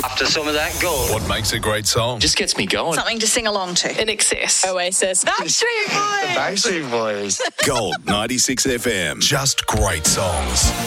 After some of that gold. What makes a great song? Just gets me going. Something to sing along to. In Excess. Oasis. Backstreet Boys. Backstreet Boys. Gold 96 FM. Just great songs.